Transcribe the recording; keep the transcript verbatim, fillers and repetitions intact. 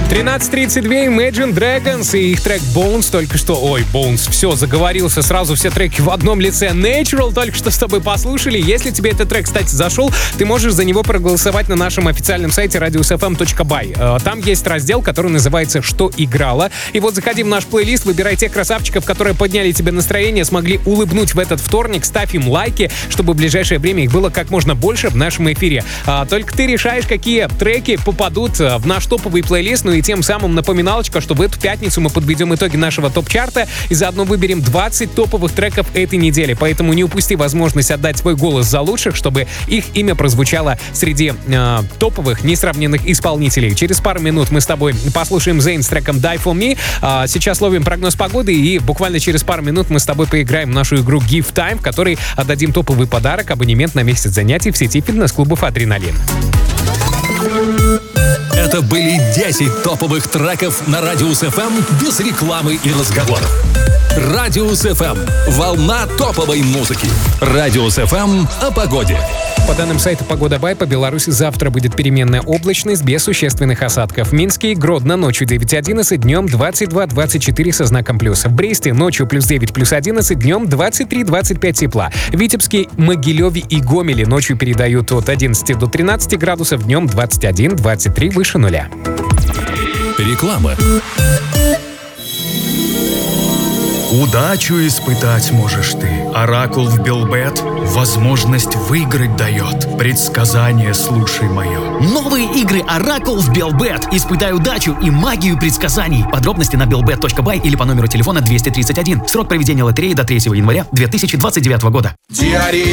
тринадцать тридцать два, Imagine Dragons и их трек Bones только что... Ой, Bones, все, заговорился сразу все треки в одном лице. Natural только что с тобой послушали. Если тебе этот трек, кстати, зашел, ты можешь за него проголосовать на нашем официальном сайте радиус эф эм точка бай. Там есть раздел, который называется «Что играло?». И вот заходи в наш плейлист, выбирай тех красавчиков, которые подняли тебе настроение, смогли улыбнуть в этот вторник, ставь им лайки, чтобы в ближайшее время их было как можно больше в нашем эфире. Только ты решаешь, какие треки попадут в наш топовый плейлист, ну и тем самым напоминалочка, что в эту пятницу мы подведем итоги нашего топ-чарта и заодно выберем двадцать топовых треков этой недели. Поэтому не упусти возможность отдать свой голос за лучших, чтобы их имя прозвучало среди э, топовых, несравненных исполнителей. Через пару минут мы с тобой послушаем Зейн с треком Die For Me. А сейчас ловим прогноз погоды, и буквально через пару минут мы с тобой поиграем в нашу игру Give Time, в которой отдадим топовый подарок — абонемент на месяц занятий в сети фитнес-клубов «Адреналин». Это были десять топовых треков на Радиус эф эм без рекламы и разговоров. Радиус эф эм – волна топовой музыки. Радиус эф эм о погоде. По данным сайта «Погода Бай», по Беларуси завтра будет переменная облачность без существенных осадков. В Минске и Гродно ночью девять одиннадцать, днем двадцать два двадцать четыре со знаком плюс. В Бресте ночью плюс девять, плюс одиннадцать, днем двадцать три двадцать пять тепла. В Витебске, Могилеве и Гомеле ночью передают от одиннадцати до тринадцати градусов, днем двадцать один двадцать три выше нуля. Реклама. Удачу испытать можешь ты. Оракул в Белбет возможность выиграть дает. Предсказание слушай мое. Новые игры Оракул в Белбет. Испытай удачу и магию предсказаний. Подробности на белбет точка бай или по номеру телефона двести тридцать один. Срок проведения лотереи до третьего января две тысячи двадцать девятого года. Диарея.